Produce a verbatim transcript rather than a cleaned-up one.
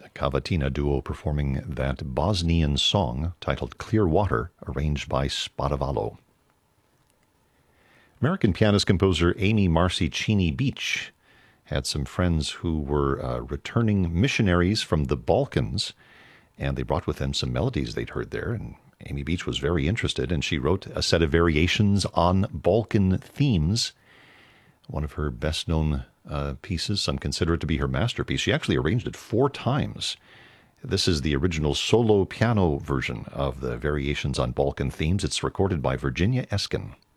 Cavatina duo performing that Bosnian song titled Clear Water, arranged by Spadavalo. American pianist-composer Amy Marcy Cheney Beach had some friends who were uh, returning missionaries from the Balkans, and they brought with them some melodies they'd heard there, and Amy Beach was very interested, and she wrote a set of variations on Balkan themes. One of her best-known uh, pieces, some consider it to be her masterpiece. She actually arranged it four times. This is the original solo piano version of the variations on Balkan themes. It's recorded by Virginia Eskin.